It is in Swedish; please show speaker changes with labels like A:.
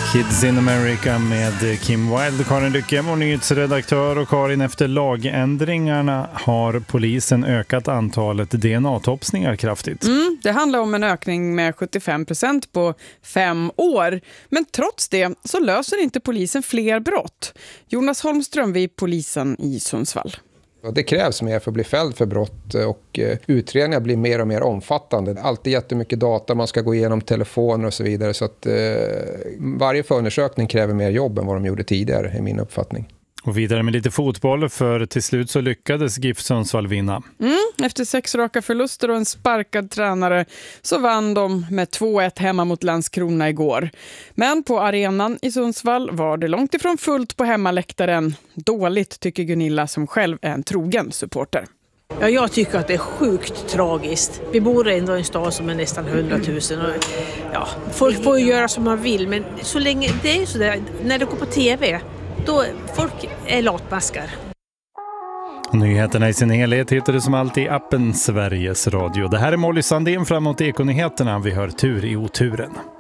A: Kids in America med Kim Wilde, Karin Lycke, vår nyhetsredaktör. Och Karin, efter lagändringarna har polisen ökat antalet DNA-topsningar kraftigt.
B: Det handlar om en ökning med 75% på 5 år. Men trots det så löser inte polisen fler brott. Jonas Holmström vid polisen i Sundsvall.
C: Det krävs mer för att bli fälld för brott och utredningar blir mer och mer omfattande. Alltid jättemycket data, man ska gå igenom telefoner och så vidare. Så att varje förundersökning kräver mer jobb än vad de gjorde tidigare, är min uppfattning.
A: Och vidare med lite fotboll, för till slut så lyckades GIF Sundsvall vinna.
B: Efter 6 raka förluster och en sparkad tränare så vann de med 2-1 hemma mot Landskrona igår. Men på arenan i Sundsvall var det långt ifrån fullt på hemmaläktaren. Dåligt, tycker Gunilla som själv är en trogen supporter.
D: Ja, jag tycker att det är sjukt tragiskt. Vi bor ändå i en stad som är nästan 100 000. Och, ja, folk får ju göra som man vill, men så länge det är ju så där, när det går på tv, då folk är latmaskar.
A: Nyheterna i sin helhet hittar du som alltid i appen Sveriges Radio. Det här är Molly Sandén framåt Ekonyheterna. Vi hör tur i oturen.